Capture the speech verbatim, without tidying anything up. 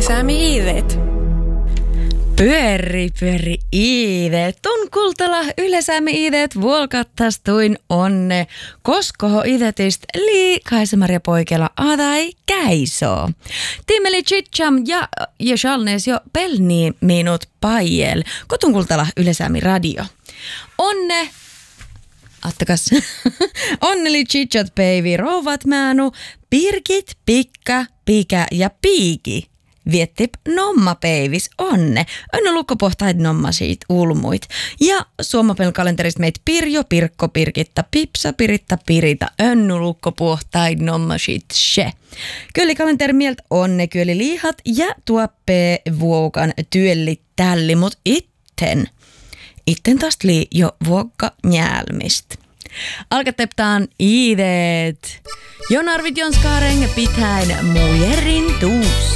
Ylesäämi iivet. Pyöri, pyöri iidet. Tun kultala Ylesäämi iidet vuolkattastuin onne. Koskoho iidetist liikaisemaria poikella adai käisoo. Timmeli Chicham ja, ja Shalnes jo pelni minut pajel. Kotun kultala Ylesäämi radio. Onne... Attakas. Onneli chichat päivi rouvat määnu, pirkit, pikka, pikä ja piiki. Viettip nomma päivis onne. Önno lukkopohtaid nomma siitä ulmuit. Ja suomapel kalenterista meit Pirjo, Pirkko, Pirkitta, Pipsa, Piritta, Pirita. Önnu lukkopohtaid nomma siitä se. Kyllä kalenteri mieltä onne, kyllä lihat ja tuoppe vuokan työlli tälli, mut itten. Itten taas lii jo vuokka njälmist. Alkateptaan iidet. Jon Arvid Jonskaaren pitäin mujerin tuus.